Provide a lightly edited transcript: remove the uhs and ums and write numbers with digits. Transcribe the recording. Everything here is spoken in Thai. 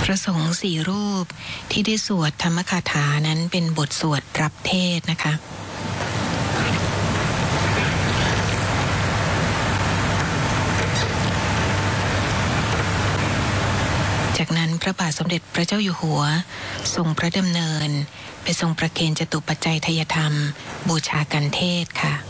ระสงฆ์สี่รูปที่ได้สวดธรรมคาถานั้นเป็นบทสวดรับเทศนะคะจากนั้นพระบาทสมเด็จพระเจ้าอยู่หัวทรงพระดำเนินไปทรงประเคนจตุปัจจัยทายธรรมบูชากันเทศค่ะ